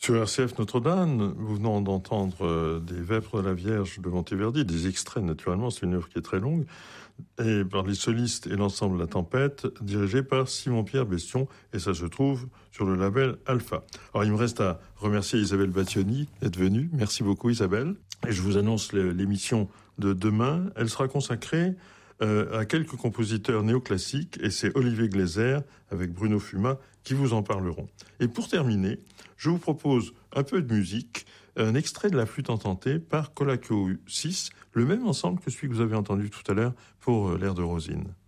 Sur RCF Notre-Dame, nous venons d'entendre des Vêpres de la Vierge de Monteverdi, des extraits naturellement, c'est une œuvre qui est très longue, et par les solistes et l'ensemble La Tempête, dirigé par Simon-Pierre Bestion, et ça se trouve sur le label Alpha. Alors il me reste à remercier Isabelle Battioni d'être venue. Merci beaucoup Isabelle. Et je vous annonce l'émission de demain. Elle sera consacrée à quelques compositeurs néoclassiques, et c'est Olivier Gleiser avec Bruno Fuma qui vous en parleront. Et pour terminer, je vous propose un peu de musique, un extrait de la flûte ententée par Colacao 6, le même ensemble que celui que vous avez entendu tout à l'heure pour l'air de Rosine.